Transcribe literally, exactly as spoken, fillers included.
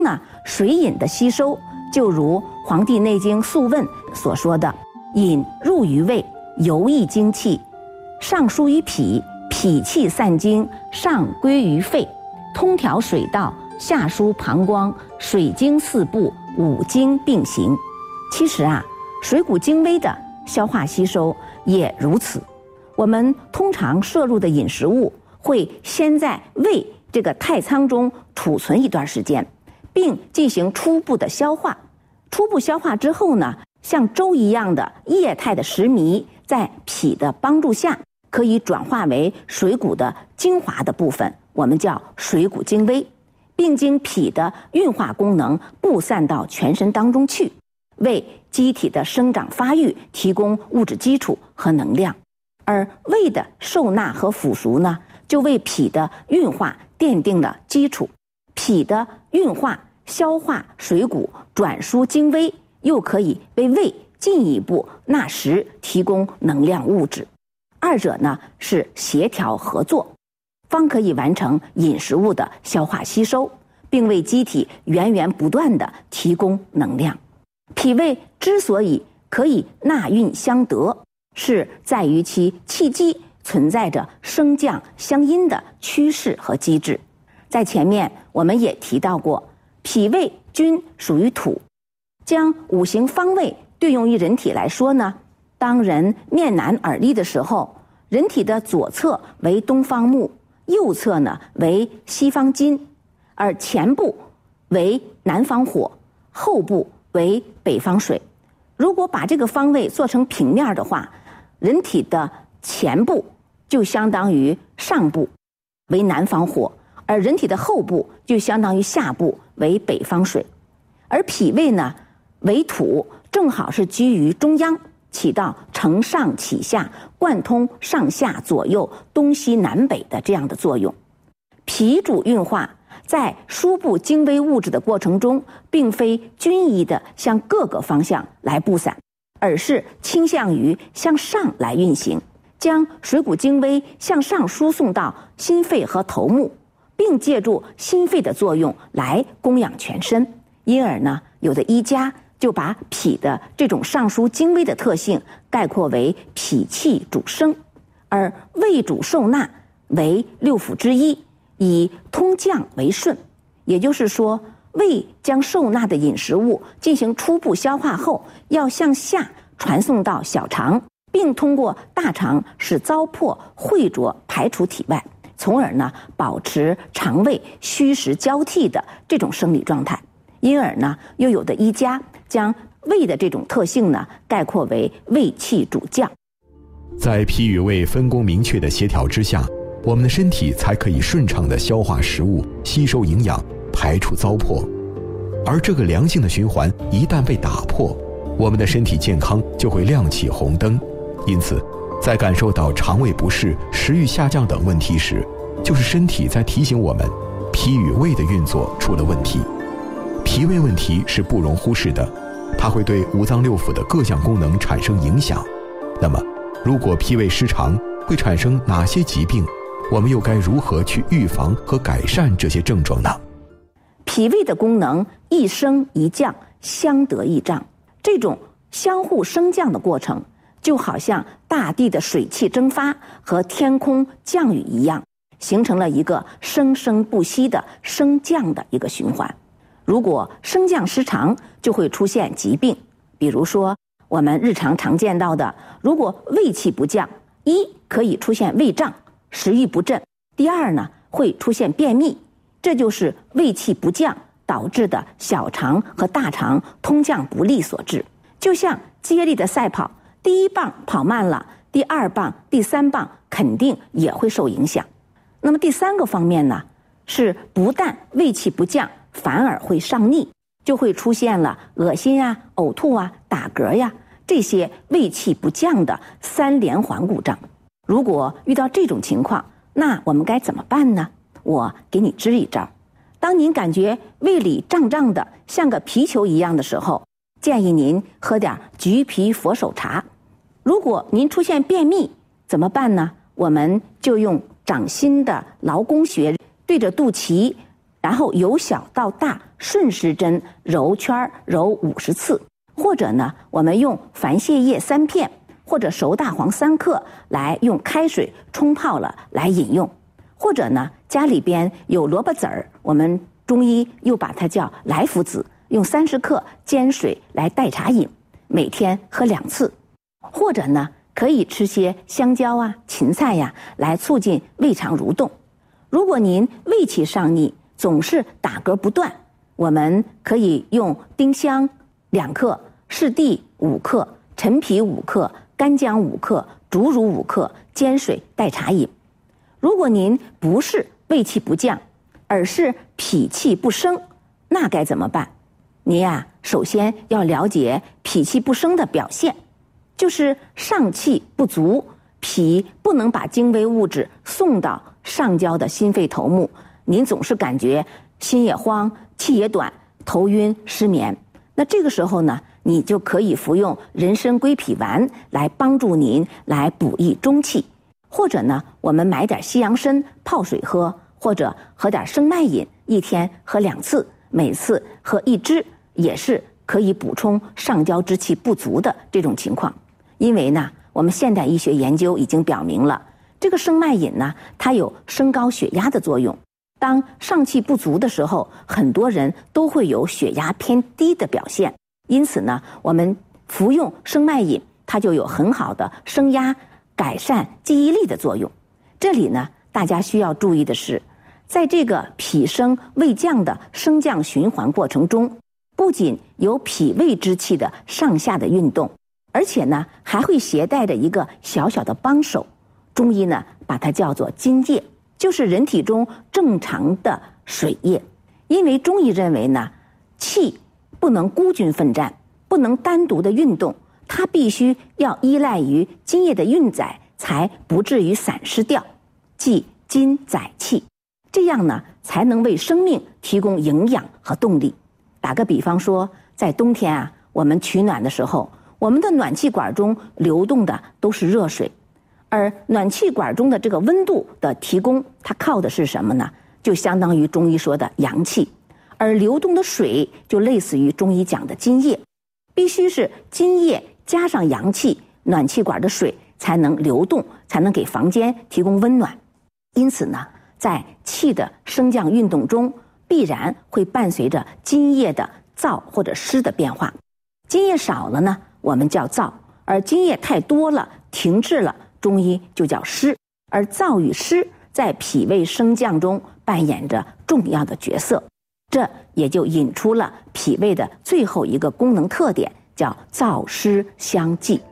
呢，水饮的吸收就如《黄帝内经·素问》所说的：“饮入于胃，游溢精气，上输于脾，脾气散精，上归于肺，通调水道，下输膀胱，水经四部，五经并行。”其实啊，水谷精微的消化吸收也如此。我们通常摄入的饮食物会先在胃这个太仓中储存一段时间，并进行初步的消化。初步消化之后呢，像粥一样的液态的食糜，在脾的帮助下，可以转化为水谷的精华的部分，我们叫水谷精微，并经脾的运化功能布散到全身当中去，为机体的生长发育提供物质基础和能量。而胃的受纳和腐熟呢，就为脾的运化奠定了基础。脾的运化、消化水谷、转输精微，又可以为胃进一步纳食，提供能量物质。二者呢是协调合作，方可以完成饮食物的消化吸收，并为机体源源不断地提供能量。脾胃之所以可以纳运相得，是在于其气机存在着升降相因的趋势和机制。在前面我们也提到过，脾胃均属于土，将五行方位对应于人体来说呢，当人面南耳立的时候，人体的左侧为东方木，右侧呢为西方金，而前部为南方火，后部为北方水。如果把这个方位做成平面的话，人体的前部就相当于上部，为南方火，而人体的后部就相当于下部，为北方水。而脾胃呢为土，正好是居于中央，起到承上启下、贯通上下左右、东西南北的这样的作用。脾主运化，在输布精微物质的过程中，并非均一的向各个方向来布散，而是倾向于向上来运行，将水谷精微向上输送到心肺和头目，并借助心肺的作用来供养全身。因而呢，有的医家就把脾的这种上输精微的特性概括为脾气主升，而胃主受纳，为六腑之一，以通降为顺。也就是说，胃将受纳的饮食物进行初步消化后，要向下传送到小肠，并通过大肠使糟粕秽浊排除体外，从而呢保持肠胃虚实交替的这种生理状态。因而呢，又有的医家将胃的这种特性呢概括为胃气主降。 在脾与胃分工明确的协调之下，我们的身体才可以顺畅地消化食物、吸收营养、排出糟粕。而这个良性的循环一旦被打破，我们的身体健康就会亮起红灯。因此，在感受到肠胃不适、食欲下降等问题时，就是身体在提醒我们，脾与胃的运作出了问题。脾胃问题是不容忽视的，它会对五脏六腑的各项功能产生影响。那么，如果脾胃失常，会产生哪些疾病？我们又该如何去预防和改善这些症状呢？ 脾胃的功能一升一降，相得益彰，这种相互升降的过程，就好像大地的水汽蒸发和天空降雨一样，形成了一个生生不息的升降的一个循环。如果升降失常，就会出现疾病。比如说我们日常常见到的，如果胃气不降，一可以出现胃胀、食欲不振；第二呢，会出现便秘，这就是胃气不降导致的小肠和大肠通降不利所致。就像接力的赛跑，第一棒跑慢了，第二棒、第三棒肯定也会受影响。那么第三个方面呢，是不但胃气不降，反而会上逆，就会出现了恶心啊、呕吐啊、打嗝呀，这些胃气不降的三连环故障。如果遇到这种情况，那我们该怎么办呢？我给你支一招。当您感觉胃里胀胀的像个皮球一样的时候，建议您喝点橘皮佛手茶。如果您出现便秘怎么办呢？我们就用掌心的劳宫穴对着肚脐，然后由小到大顺时针揉圈揉五十次，或者呢，我们用番泻叶三片或者熟大黄三克来用开水冲泡了来饮用，或者呢，家里边有萝卜籽儿，我们中医又把它叫来福子，用三十克煎水来代茶饮，每天喝两次，或者呢，可以吃些香蕉啊、芹菜呀，来促进胃肠蠕动。如果您胃气上逆，总是打嗝不断，我们可以用丁香两克、柿地五克、陈皮五克、干姜五克、竹茹五克煎水代茶饮。如果您不是胃气不降，而是脾气不升，那该怎么办？您呀，首先要了解脾气不升的表现，就是上气不足，脾不能把精微物质送到上焦的心肺头目，您总是感觉心也慌、气也短、头晕、失眠。那这个时候呢，你就可以服用人参归脾丸来帮助您来补益中气，或者呢，我们买点西洋参泡水喝，或者喝点生麦饮，一天喝两次，每次喝一支，也是可以补充上焦之气不足的这种情况。因为呢，我们现代医学研究已经表明了，这个生麦饮呢，它有升高血压的作用。当上气不足的时候，很多人都会有血压偏低的表现，因此呢，我们服用生麦饮，它就有很好的升压、改善记忆力的作用。这里呢，大家需要注意的是，在这个脾升胃降的升降循环过程中，不仅有脾胃之气的上下的运动，而且呢，还会携带着一个小小的帮手，中医呢把它叫做津液，就是人体中正常的水液。因为中医认为呢，气不能孤军奋战，不能单独的运动，它必须要依赖于津液的运载，才不至于散失掉，即津载气，这样呢才能为生命提供营养和动力。打个比方说，在冬天啊，我们取暖的时候，我们的暖气管中流动的都是热水，而暖气管中的这个温度的提供，它靠的是什么呢？就相当于中医说的阳气，而流动的水就类似于中医讲的津液，必须是津液加上阳气，暖气管的水才能流动，才能给房间提供温暖。因此呢，在气的升降运动中，必然会伴随着津液的燥或者湿的变化。津液少了呢，我们叫燥；而津液太多了、停滞了，中医就叫湿。而燥与湿在脾胃升降中扮演着重要的角色，这也就引出了脾胃的最后一个功能特点，叫燥湿相济。